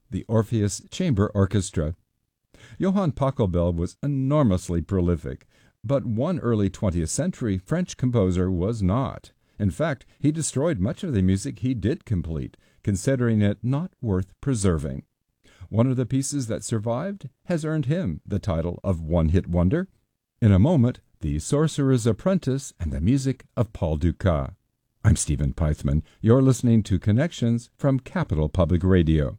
the Orpheus Chamber Orchestra. Johann Pachelbel was enormously prolific, but one early 20th century French composer was not. In fact, he destroyed much of the music he did complete, considering it not worth preserving. One of the pieces that survived has earned him the title of one-hit wonder. In a moment, The Sorcerer's Apprentice and the music of Paul Dukas. I'm Stephen Pythman. You're listening to Connections from Capital Public Radio.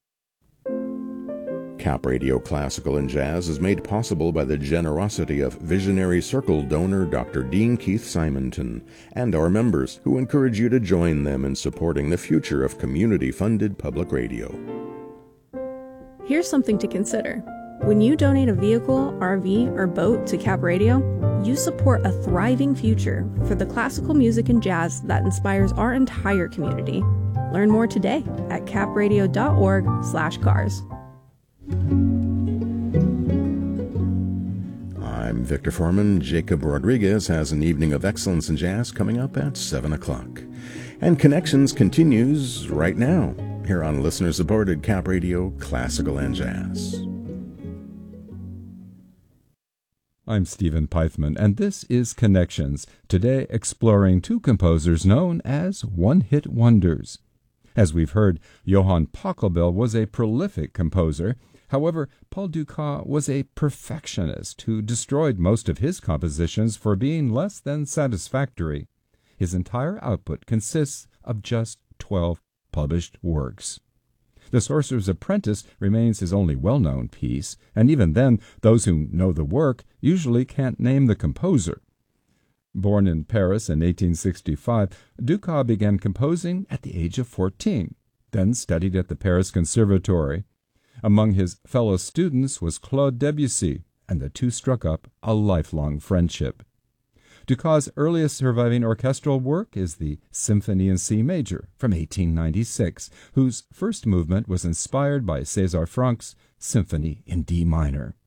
Cap Radio Classical and Jazz is made possible by the generosity of Visionary Circle donor Dr. Dean Keith Simonton and our members, who encourage you to join them in supporting the future of community-funded public radio. Here's something to consider. When you donate a vehicle, RV, or boat to Cap Radio, you support a thriving future for the classical music and jazz that inspires our entire community. Learn more today at capradio.org/cars. I'm Victor Foreman. Jacob Rodriguez has an evening of excellence in jazz coming up at 7 o'clock. And Connections continues right now here on listener-supported Cap Radio Classical and Jazz. I'm Stephen Pythman, and this is Connections, today exploring two composers known as one-hit wonders. As we've heard, Johann Pachelbel was a prolific composer. However, Paul Dukas was a perfectionist who destroyed most of his compositions for being less than satisfactory. His entire output consists of just 12 published works. The Sorcerer's Apprentice remains his only well-known piece, and even then, those who know the work usually can't name the composer. Born in Paris in 1865, Dukas began composing at the age of 14, then studied at the Paris Conservatory. Among his fellow students was Claude Debussy, and the two struck up a lifelong friendship. Dukas' earliest surviving orchestral work is the Symphony in C Major from 1896, whose first movement was inspired by César Franck's Symphony in D minor.